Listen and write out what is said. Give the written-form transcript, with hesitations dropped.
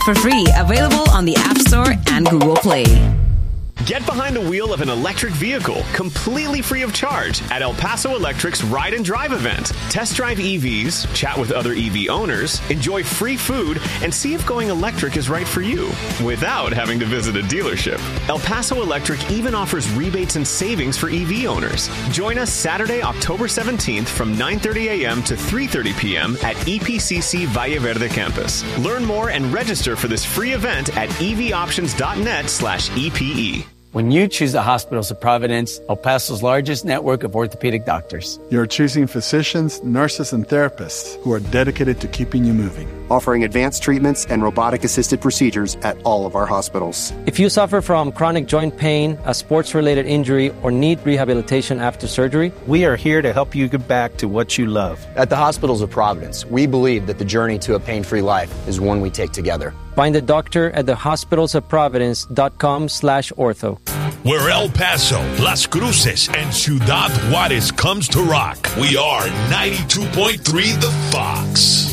for free. Available on the App Store and Google Play. Get behind the wheel of an electric vehicle completely free of charge at El Paso Electric's Ride and Drive event. Test drive EVs, chat with other EV owners, enjoy free food, and see if going electric is right for you without having to visit a dealership. El Paso Electric even offers rebates and savings for EV owners. Join us Saturday, October 17th from 9:30 a.m. to 3:30 p.m. at EPCC Valle Verde campus. Learn more and register for this free event at evoptions.net/EPE. When you choose the Hospitals of Providence, El Paso's largest network of orthopedic doctors. You're choosing physicians, nurses, and therapists who are dedicated to keeping you moving. Offering advanced treatments and robotic-assisted procedures at all of our hospitals. If you suffer from chronic joint pain, a sports-related injury, or need rehabilitation after surgery, we are here to help you get back to what you love. At the Hospitals of Providence, we believe that the journey to a pain-free life is one we take together. Find a doctor at thehospitalsofprovidence.com/ortho. Where El Paso, Las Cruces, and Ciudad Juarez comes to rock, we are 92.3 The Fox.